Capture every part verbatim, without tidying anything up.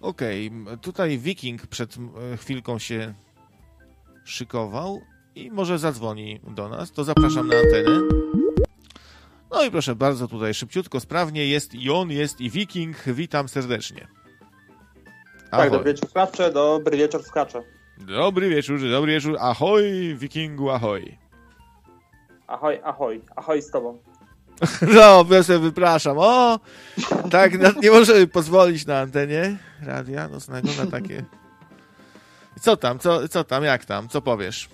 Okej, okay. Tutaj Wiking przed chwilką się szykował i może zadzwoni do nas, to zapraszam na antenę. No i proszę bardzo, tutaj szybciutko, sprawnie jest i on, jest i Wiking. Witam serdecznie. Ahoj. Tak, dobry wieczór słuchacze, dobry wieczór słuchacze. Dobry wieczór, dobry wieczór. Ahoj, Wikingu, ahoj. Ahoj, ahoj, ahoj z tobą. No, ja sobie wypraszam. O, tak, nie możemy pozwolić na antenie radia nocnego na takie. Co tam, co, co tam, jak tam, co powiesz?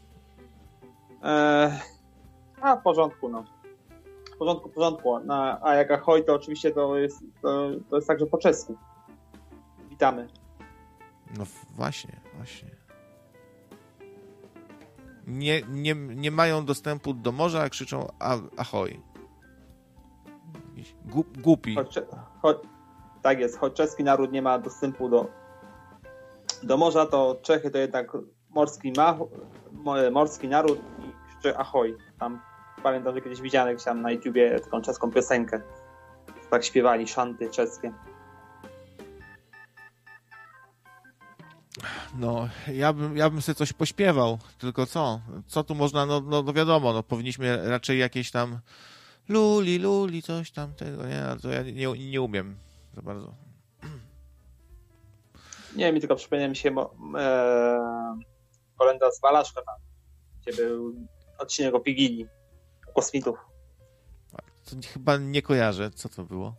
Eee, a, w porządku, no. W porządku, w porządku. No, a jak ahoj, to oczywiście to jest, to, to jest także po czesku. Witamy. No właśnie, właśnie. Nie, nie, nie mają dostępu do morza, a krzyczą a, ahoj. Głupi. Choć, choć, tak jest, choć czeski naród nie ma dostępu do, do morza, to Czechy to jednak morski, ma, morski naród i krzyczy ahoj. Tam pamiętam, że kiedyś widziałem gdzieś tam na YouTubie taką czeską piosenkę. Tak śpiewali szanty czeskie. No, ja bym, ja bym sobie coś pośpiewał, tylko co? Co tu można, no, no, no wiadomo, no powinniśmy raczej jakieś tam luli, luli, coś tam tego, nie? To ja nie, nie umiem za bardzo. Nie, mi tylko przypomniał mi się e, kolenda z Walaszka tam, gdzie był odcinek o Wigilii, o kosmitów. To chyba nie kojarzę, co to było?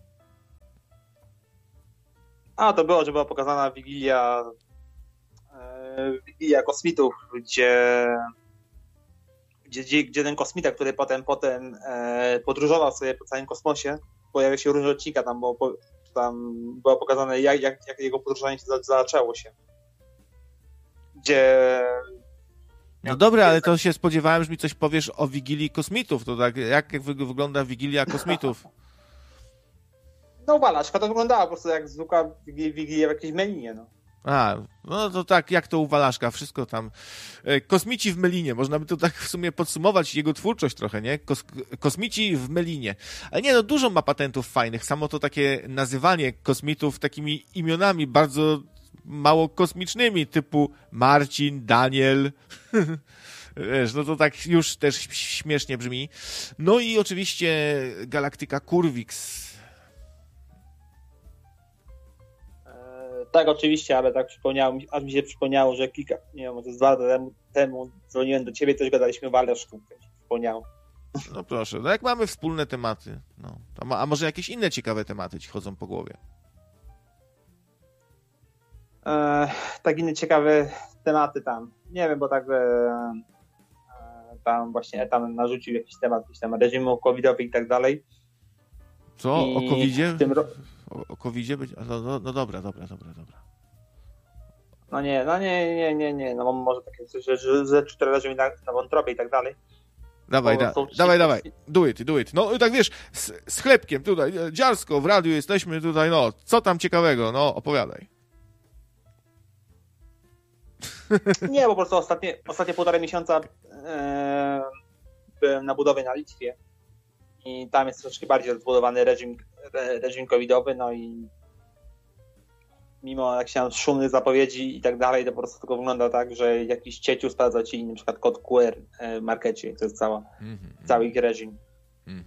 A, to było, że była pokazana Wigilia Wigilia kosmitów, gdzie, gdzie, gdzie ten kosmita, który potem potem e, podróżował sobie po całym kosmosie, pojawia się różne odcinka, tam było, tam było pokazane, jak, jak, jak jego podróżowanie się zaczęło się. Gdzie... No dobra, ale to się spodziewałem, że mi coś powiesz o Wigilii kosmitów. To tak, jak, jak wygląda Wigilia kosmitów? No Walaszka to wyglądała po prostu jak zwykła Wigilia w jakiejś Melinie, no. A, no to tak, jak to u Walaszka, wszystko tam. Kosmici w Melinie, można by to tak w sumie podsumować jego twórczość trochę, nie? Kos kosmici w Melinie. Ale nie, no dużo ma patentów fajnych, samo to takie nazywanie kosmitów takimi imionami bardzo mało kosmicznymi, typu Marcin, Daniel. Wiesz, no to tak już też śmiesznie brzmi. No i oczywiście galaktyka Kurwix. Tak, oczywiście, ale tak przypomniało mi, aż mi się przypomniało, że kilka, nie wiem, może z dwa lata temu, temu dzwoniłem do ciebie, też gadaliśmy o Walaszku, to mi się przypomniało. No proszę, no jak mamy wspólne tematy, no, to, a może jakieś inne ciekawe tematy ci chodzą po głowie? E, tak inne ciekawe tematy tam, nie wiem, bo tak e, tam właśnie tam narzucił jakiś temat, jakiś temat reżimów covidowych i tak dalej. Co? I o covidzie? W tym ro... O, o covidzie? No, no, no dobra, dobra, dobra, dobra. No nie, no nie, nie, nie, nie, no może takie rzeczy, rzeczy które leżą na, na wątrobie i tak dalej. Dawaj, da, dawaj, dawaj, do it, do it. No tak wiesz, z, z chlebkiem tutaj, Dziarsko, w radiu jesteśmy tutaj, no, co tam ciekawego, no, opowiadaj. Nie, po prostu ostatnie, ostatnie półtorej miesiąca e, byłem na budowie na Litwie i tam jest troszeczkę bardziej rozbudowany reżim, re, reżim covidowy, no i mimo jak się szumnych zapowiedzi i tak dalej, to po prostu tylko wygląda tak, że jakiś cieciu sprawdza ci na przykład kod Q R w markecie, to jest cała, mm-hmm. cały ich reżim. Mm-hmm.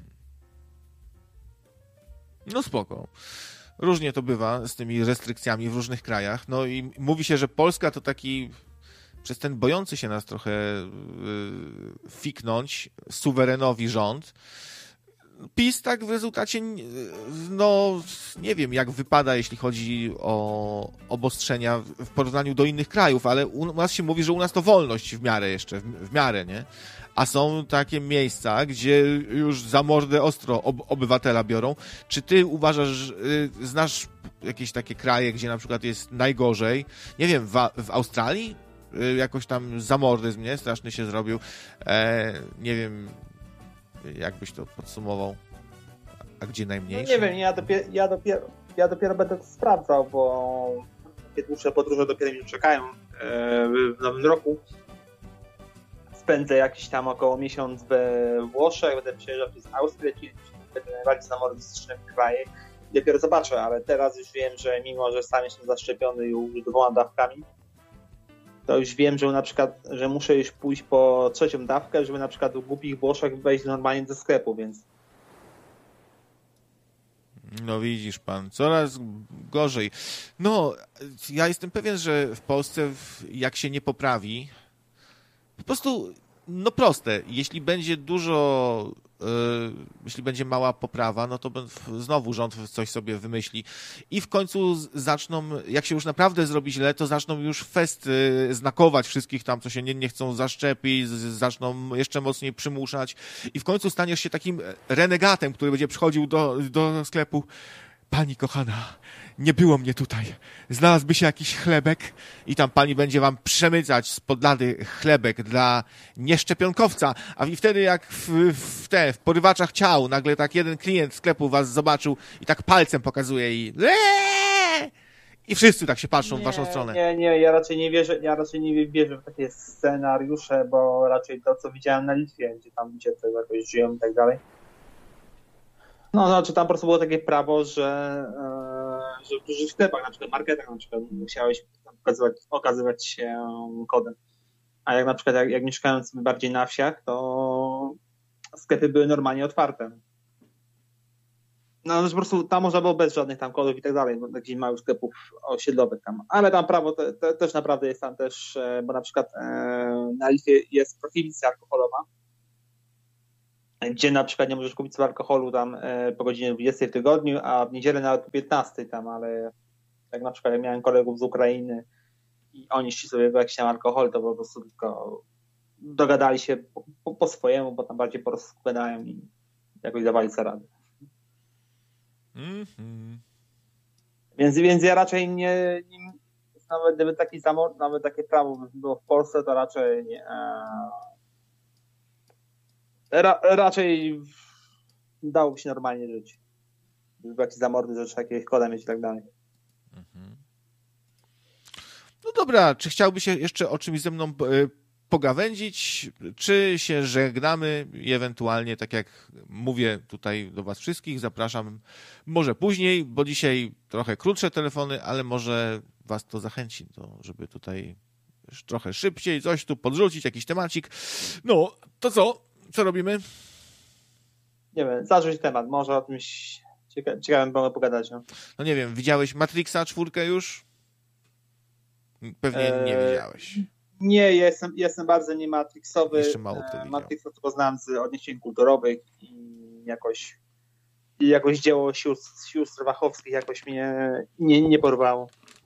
No spoko. Różnie to bywa z tymi restrykcjami w różnych krajach. No i mówi się, że Polska to taki przez ten bojący się nas trochę yy, fiknąć suwerenowi rząd. PiS tak w rezultacie, no nie wiem jak wypada, jeśli chodzi o obostrzenia w porównaniu do innych krajów, ale u nas się mówi, że u nas to wolność w miarę jeszcze, w, w miarę, nie? A są takie miejsca, gdzie już za mordę ostro ob obywatela biorą. Czy ty uważasz, yy, znasz jakieś takie kraje, gdzie na przykład jest najgorzej? Nie wiem, w, w Australii yy, jakoś tam zamordyzm, nie? Straszny się zrobił. E, nie wiem, jak byś to podsumował? A gdzie najmniej? No nie wiem, ja dopiero, ja, dopiero, ja dopiero będę to sprawdzał, bo takie dłuższe podróże dopiero mnie czekają yy, w nowym roku. Spędzę jakiś tam około miesiąc we Włoszech, będę przejeżdżał przez Austrię, czyli będę najbardziej zamordystyczne kraje dopiero zobaczę, ale teraz już wiem, że mimo, że sam jestem zaszczepiony już dwoma dawkami, to już wiem, że na przykład, że muszę już pójść po trzecią dawkę, żeby na przykład w głupich Włoszech wejść normalnie do sklepu, więc... No widzisz pan, coraz gorzej. No, ja jestem pewien, że w Polsce jak się nie poprawi, po prostu, no proste, jeśli będzie dużo, yy, jeśli będzie mała poprawa, no to znowu rząd coś sobie wymyśli i w końcu zaczną, jak się już naprawdę zrobi źle, to zaczną już fest yy, znakować wszystkich tam, co się nie, nie chcą zaszczepić, zaczną jeszcze mocniej przymuszać i w końcu staniesz się takim renegatem, który będzie przychodził do, do sklepu. Pani kochana, nie było mnie tutaj. Znalazłby się jakiś chlebek i tam pani będzie wam przemycać spod lady chlebek dla nieszczepionkowca. A i wtedy jak w, w, te, w porywaczach ciał nagle tak jeden klient sklepu was zobaczył i tak palcem pokazuje i eee! I wszyscy tak się patrzą nie, w waszą stronę. Nie, nie, ja raczej nie wierzę, ja raczej nie wierzę w takie scenariusze, bo raczej to, co widziałem na Litwie, gdzie tam ludzie to jakoś żyją i tak dalej. No, znaczy tam po prostu było takie prawo, że, e, że w dużych sklepach, na przykład marketach na przykład musiałeś okazywać, okazywać się kodem. A jak na przykład jak, jak mieszkałem sobie bardziej na wsiach, to sklepy były normalnie otwarte. No, po prostu tam można było bez żadnych tam kodów i tak dalej, bo takich małych sklepów osiedlowych tam. Ale tam prawo te, te, też naprawdę jest tam też, bo na przykład e, na Litwie jest prohibicja alkoholowa, gdzie na przykład nie możesz kupić sobie alkoholu tam e, po godzinie dwudziestej w tygodniu, a w niedzielę nawet po piętnastej tam, ale jak na przykład jak miałem kolegów z Ukrainy i oni szli sobie jakiś tam alkohol, to po prostu tylko dogadali się po, po, po swojemu, bo tam bardziej porozkładają i jakoś dawali sobie radę. Mm-hmm. Więc, więc ja raczej nie, nie nawet gdyby taki zamor, nawet takie prawo było w Polsce, to raczej nie, Ra, raczej dałoby się normalnie żyć. Gdyby jakiś zamordy, rzeczy jakiegoś koda mieć i tak dalej. Mhm. No dobra, czy chciałby się jeszcze o czymś ze mną pogawędzić, czy się żegnamy i ewentualnie, tak jak mówię tutaj do was wszystkich, zapraszam może później, bo dzisiaj trochę krótsze telefony, ale może was to zachęci, to żeby tutaj trochę szybciej coś tu podrzucić, jakiś temacik. No, to co? Co robimy? Nie wiem, zarzuć temat, może o czymś cieka- ciekawym było pogadać. No. no nie wiem, widziałeś Matrixa czwórkę już? Pewnie nie widziałeś. Nie, jestem, jestem bardzo niematrixowy. Jeszcze mało kto widział. Matrixa to poznałem z odniesień kulturowych i jakoś i jakoś dzieło sióstr, sióstr Wachowskich jakoś mnie nie, nie porwało.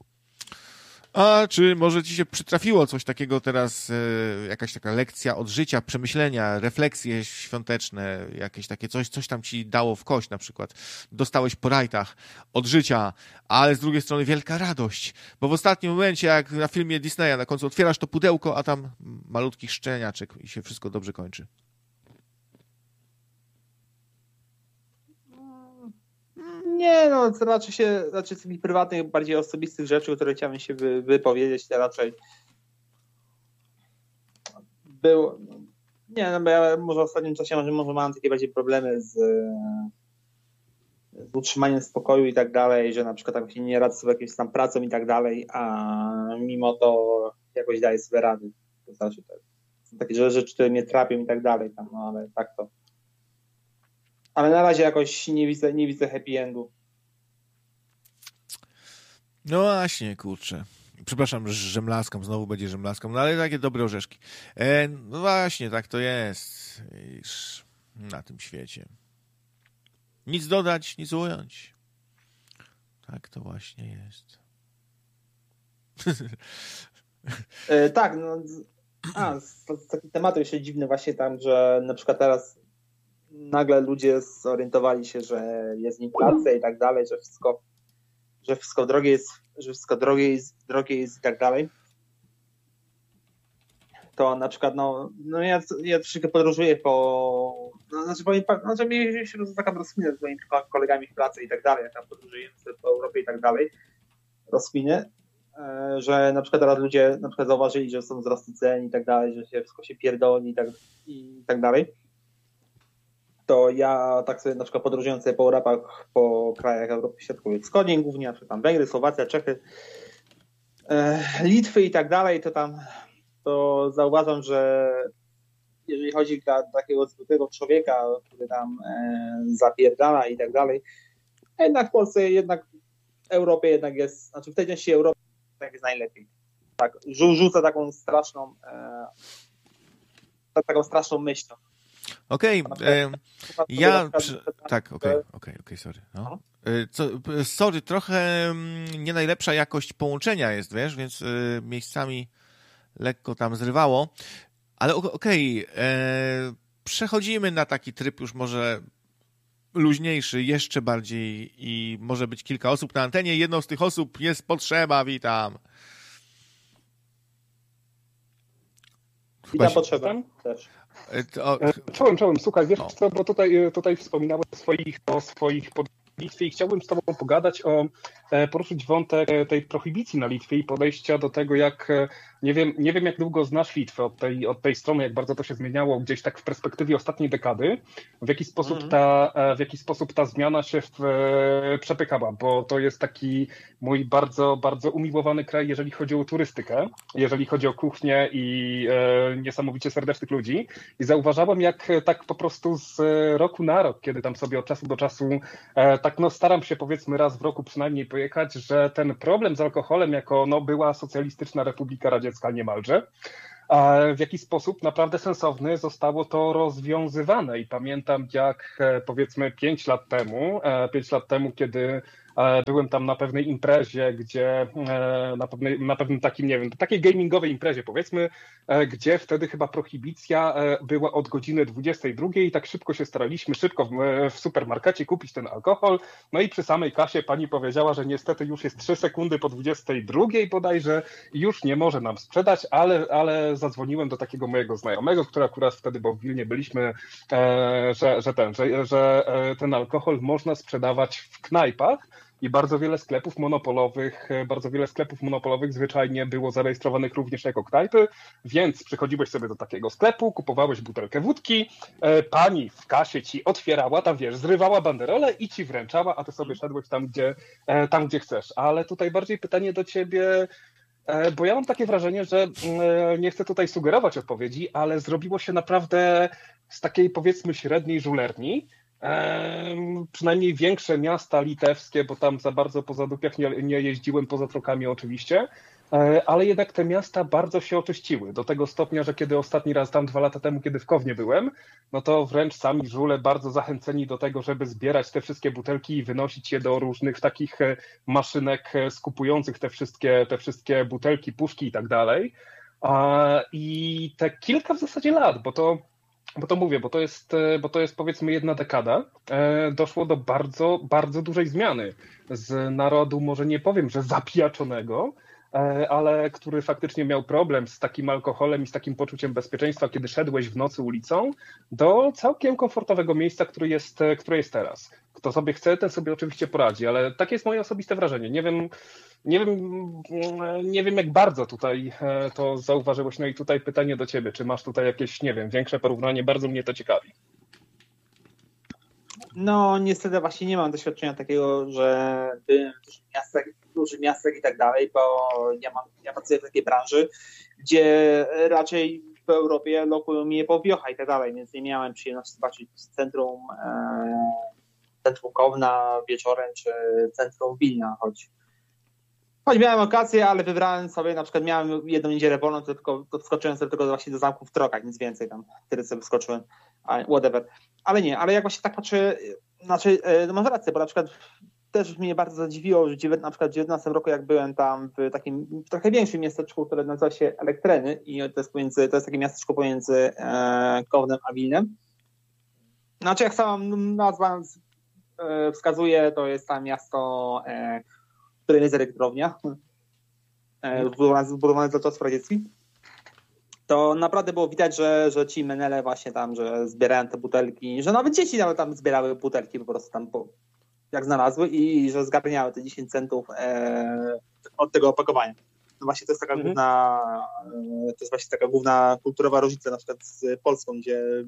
A czy może ci się przytrafiło coś takiego teraz, e, jakaś taka lekcja od życia, przemyślenia, refleksje świąteczne, jakieś takie coś, coś tam ci dało w kość na przykład. Dostałeś po rajtach od życia, ale z drugiej strony wielka radość, bo w ostatnim momencie, jak na filmie Disneya, na końcu otwierasz to pudełko, a tam malutki szczeniaczek i się wszystko dobrze kończy. Nie, no to raczej się, raczej z takich prywatnych, bardziej osobistych rzeczy, które chciałem się wy, wypowiedzieć, to raczej było, nie, no bo ja może w ostatnim czasie może, może mam takie bardziej problemy z, z utrzymaniem spokoju i tak dalej, że na przykład tak się nie radzę sobie jakąś tam pracą i tak dalej, a mimo to jakoś daję sobie rady. To znaczy, to są takie rzeczy, które mnie trapią i tak dalej, tam, no ale tak to. Ale na razie jakoś nie widzę, nie widzę happy endu. No właśnie, kurczę. Przepraszam, żemlaską, znowu będzie żemlaską, no ale takie dobre orzeszki. E, no właśnie, tak to jest Iż na tym świecie. Nic dodać, nic ująć. Tak to właśnie jest. e, tak, no. A, taki temat jeszcze dziwny właśnie tam, że na przykład teraz nagle ludzie zorientowali się, że jest inflacja i tak dalej, że wszystko, że wszystko drogie jest, że wszystko drogie jest, drogie jest i tak dalej. To na przykład, no, no ja, ja troszeczkę podróżuję po, no, znaczy powiem, znaczy mi się taka rozkminę z moimi kolegami w pracy i tak dalej, jak tam podróżujemy po Europie i tak dalej, rozkminy, że na przykład teraz ludzie na przykład zauważyli, że są wzrosty cen i tak dalej, że się wszystko się pierdoli i tak, i tak dalej. to ja tak sobie na przykład podróżując sobie po Europach, po krajach Europy Środkowej Wschodniej głównie, na przykład tam Węgry, Słowacja, Czechy, e, Litwy i tak dalej, to tam to zauważam, że jeżeli chodzi dla takiego zwykłego człowieka, który tam e, zapierdala i tak dalej, jednak w Polsce, jednak w Europie jednak jest, znaczy w tej części Europy tak jest najlepiej. Tak, rzuca taką straszną e, taką straszną myśl. Okej, okay, e, ja... Przy... Tak, okej, okay, okej, okay, okay, sorry. No. E, co, sorry, trochę nie najlepsza jakość połączenia jest, wiesz, więc e, miejscami lekko tam zrywało. Ale okej, okay, przechodzimy na taki tryb już może luźniejszy, jeszcze bardziej i może być kilka osób na antenie. Jedną z tych osób jest Potrzeba, witam. Witam Potrzeba też. To... Czołem, czołem, słuchaj, wiesz no. co, bo tutaj, tutaj wspominałem o swoich, o swoich pod... Litwie i chciałbym z tobą pogadać o, poruszyć wątek tej prohibicji na Litwie i podejścia do tego, jak, nie wiem, nie wiem jak długo znasz Litwę od tej, od tej strony, jak bardzo to się zmieniało gdzieś tak w perspektywie ostatniej dekady, w jaki sposób mm. ta, w jaki sposób ta zmiana się w, przepykała, bo to jest taki mój bardzo, bardzo umiłowany kraj, jeżeli chodzi o turystykę, jeżeli chodzi o kuchnię i e, niesamowicie serdecznych ludzi i zauważałem, jak tak po prostu z roku na rok, kiedy tam sobie od czasu do czasu e, tak no staram się powiedzmy raz w roku przynajmniej pojechać, że ten problem z alkoholem jako no była socjalistyczna Republika Radziecka niemalże, a w jaki sposób naprawdę sensowny zostało to rozwiązywane i pamiętam jak powiedzmy pięć lat temu, pięć lat temu, kiedy byłem tam na pewnej imprezie, gdzie na, pewnej, na pewnym takim, nie wiem, takiej gamingowej imprezie powiedzmy, gdzie wtedy chyba prohibicja była od godziny dwudziestej drugiej i tak szybko się staraliśmy, szybko w, w supermarkecie kupić ten alkohol, no i przy samej kasie pani powiedziała, że niestety już jest trzy sekundy po dwudziestej drugiej bodajże i już nie może nam sprzedać, ale, ale zadzwoniłem do takiego mojego znajomego, który akurat wtedy, bo w Wilnie byliśmy, że, że, ten, że, że ten alkohol można sprzedawać w knajpach, i bardzo wiele sklepów monopolowych, bardzo wiele sklepów monopolowych zwyczajnie było zarejestrowanych również jako knajpy, więc przychodziłeś sobie do takiego sklepu, kupowałeś butelkę wódki, pani w kasie ci otwierała, tam wiesz, zrywała banderolę i ci wręczała, a ty sobie szedłeś tam, gdzie, tam, gdzie chcesz. Ale tutaj bardziej pytanie do ciebie, bo ja mam takie wrażenie, że nie chcę tutaj sugerować odpowiedzi, ale zrobiło się naprawdę z takiej powiedzmy średniej żulerni, Ehm, przynajmniej większe miasta litewskie, bo tam za bardzo po zadupiach nie, nie jeździłem, poza Trokami oczywiście, e, ale jednak te miasta bardzo się oczyściły, do tego stopnia, że kiedy ostatni raz tam dwa lata temu, kiedy w Kownie byłem, no to wręcz sami żule bardzo zachęceni do tego, żeby zbierać te wszystkie butelki i wynosić je do różnych takich maszynek skupujących te wszystkie, te wszystkie butelki, puszki i tak dalej. I te kilka w zasadzie lat, bo to Bo to mówię, bo to jest, bo to jest powiedzmy jedna dekada, doszło do bardzo, bardzo dużej zmiany z narodu, może nie powiem, że zapijaczonego, ale który faktycznie miał problem z takim alkoholem i z takim poczuciem bezpieczeństwa, kiedy szedłeś w nocy ulicą, do całkiem komfortowego miejsca, który jest, które jest teraz. Kto sobie chce, ten sobie oczywiście poradzi, ale takie jest moje osobiste wrażenie. Nie wiem, nie wiem, nie wiem jak bardzo tutaj to zauważyłeś. No i tutaj pytanie do ciebie, czy masz tutaj jakieś, nie wiem, większe porównanie? Bardzo mnie to ciekawi. No niestety właśnie nie mam doświadczenia takiego, że byłem w dużych miastach, dużych miastach i tak dalej, bo ja, mam, ja pracuję w takiej branży, gdzie raczej w Europie lokują mnie po wiocha i tak dalej, więc nie miałem przyjemności zobaczyć centrum, e, centrum Kowna wieczorem, czy centrum Wilna, choć, choć miałem okazję, ale wybrałem sobie, na przykład miałem jedną niedzielę wolną, to tylko to wskoczyłem sobie tylko właśnie do zamku w Trokach, nic więcej tam, wtedy sobie wskoczyłem, whatever. Ale nie, ale jak właśnie tak patrzę, znaczy, no masz rację, bo na przykład też mnie bardzo zadziwiło, że na przykład w dziewiętnastym roku, jak byłem tam w takim trochę większym miasteczku, które nazywa się Elektreny i to jest, pomiędzy, to jest takie miasteczko pomiędzy e, Kownem a Wilnem. Znaczy, jak sama nazwa e, wskazuje, to jest tam miasto, e, w którym jest elektrownia, e, zbudowane za czasów radzieckich. To naprawdę było widać, że, że ci menele właśnie tam, że zbierają te butelki, że nawet dzieci nawet tam zbierały butelki po prostu tam po, jak znalazły i że zgarniały te dziesięć centów e, od tego opakowania. No właśnie to jest taka mhm. główna, to jest właśnie taka główna kulturowa różnica na przykład z Polską, gdzie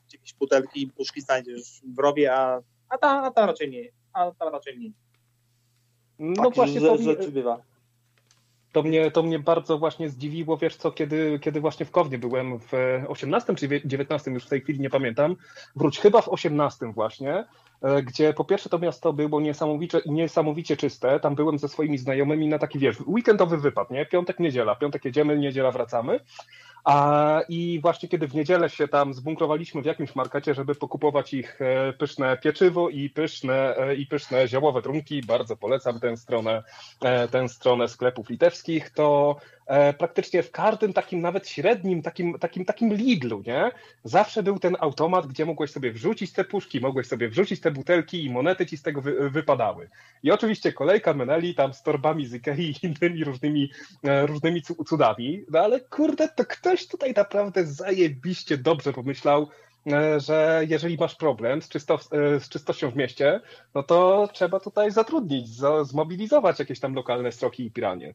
jakieś butelki, puszki znajdziesz w rowie, a, a, tam, a tam raczej nie. A tam raczej nie. No Taki właśnie rzecz, to, rzeczy bywa. To mnie, to mnie bardzo właśnie zdziwiło, wiesz co, kiedy, kiedy właśnie w Kownie byłem w osiemnastym czy dziewiętnastym, już w tej chwili nie pamiętam, wróć chyba w osiemnastym właśnie, gdzie po pierwsze to miasto było niesamowicie, niesamowicie czyste, tam byłem ze swoimi znajomymi na taki, wiesz, weekendowy wypad, nie? Piątek, niedziela, piątek jedziemy, niedziela wracamy. A i właśnie kiedy w niedzielę się tam zbunkrowaliśmy w jakimś markecie, żeby pokupować ich pyszne pieczywo i pyszne, i pyszne ziołowe trunki, bardzo polecam tę stronę, tę stronę sklepów litewskich, to praktycznie w każdym takim nawet średnim, takim, takim, takim Lidlu, nie? Zawsze był ten automat, gdzie mogłeś sobie wrzucić te puszki, mogłeś sobie wrzucić te butelki i monety ci z tego wy, wypadały. I oczywiście kolejka meneli tam z torbami z Ikei i innymi różnymi, różnymi cudami, no ale kurde, to ktoś tutaj naprawdę zajebiście dobrze pomyślał, że jeżeli masz problem z, czysto, z czystością w mieście, no to trzeba tutaj zatrudnić, zmobilizować jakieś tam lokalne stroki i piranie.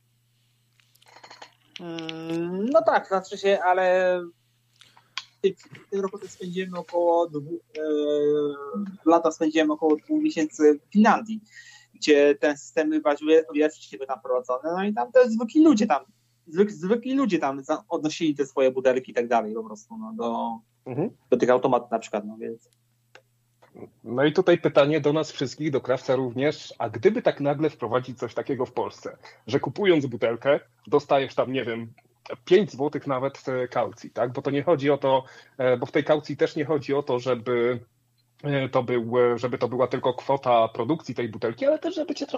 No tak, znaczy się, ale w tym roku spędziłem około dwóch, e, lata spędziłem około dwóch miesięcy w Finlandii, gdzie ten system chyba się był tam prowadzony, no i tam też zwykli ludzie tam, zwyk, zwykli ludzie tam odnosili te swoje butelki i tak dalej po prostu, no, do, mhm. do tych automatów na przykład, no więc. No i tutaj pytanie do nas wszystkich, do Krawca również, a gdyby tak nagle wprowadzić coś takiego w Polsce, że kupując butelkę dostajesz tam, nie wiem, pięć złotych nawet kaucji, tak? Bo to nie chodzi o to, bo w tej kaucji też nie chodzi o to, żeby to, był, żeby to była tylko kwota produkcji tej butelki, ale też żeby cię trochę